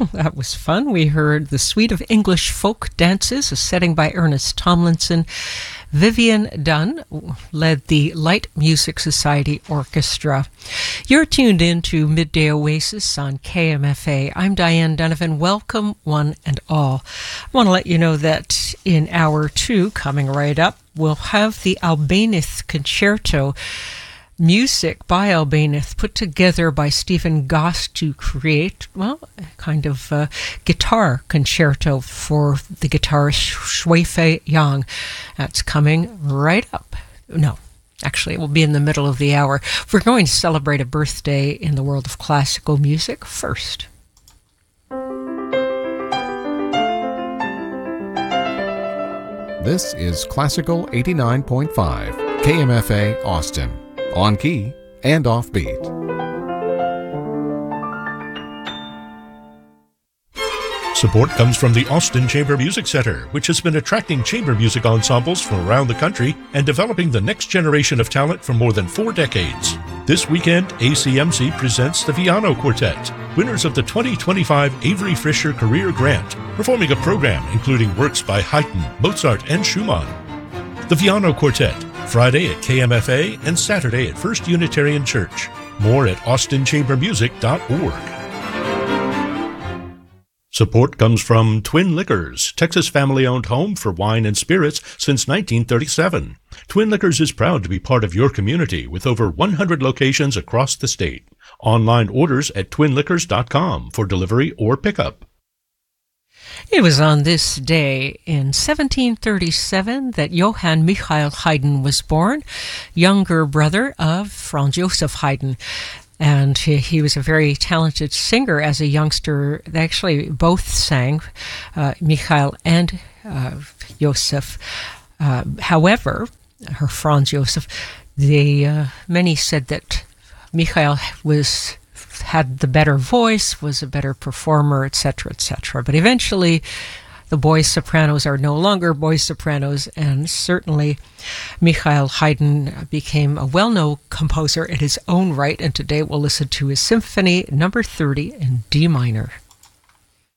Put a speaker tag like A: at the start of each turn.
A: That was fun. We heard the Suite of English Folk Dances, a setting by Ernest Tomlinson. Vivian Dunn led the Light Music Society Orchestra. You're tuned in to Midday Oasis on KMFA. I'm Diane Donovan. Welcome, one and all. I want to let you know that in hour 2, coming right up, we'll have the Albéniz Concerto, music by Albéniz put together by Stephen Goss to create, well, a kind of guitar concerto for the guitarist Shui-Fei Yang. That's coming right up. No, actually, it will be in the middle of the hour. We're going to celebrate a birthday in the world of classical music first.
B: This is Classical 89.5, KMFA Austin. On key and offbeat.
C: Support comes from the Austin Chamber Music Center, which has been attracting chamber music ensembles from around the country and developing the next generation of talent for more than 4 decades. This weekend, ACMC presents the Viano Quartet, winners of the 2025 Avery Fisher Career Grant, performing a program including works by Haydn, Mozart, and Schumann. The Viano Quartet, Friday at KMFA and Saturday at First Unitarian Church. More at austinchambermusic.org. Support comes from Twin Liquors, Texas family-owned home for wine and spirits since 1937. Twin Liquors is proud to be part of your community with over 100 locations across the state. Online orders at twinliquors.com for delivery or pickup.
A: It was on this day in 1737 that Johann Michael Haydn was born, younger brother of Franz Joseph Haydn. And he was a very talented singer as a youngster. They actually both sang, Michael and Joseph. However, her Franz Joseph, many said that Michael had the better voice, was a better performer, etc., etc. But eventually, the boys sopranos are no longer boys sopranos, and certainly Michael Haydn became a well-known composer in his own right, and today we'll listen to his Symphony No. 30 in D minor.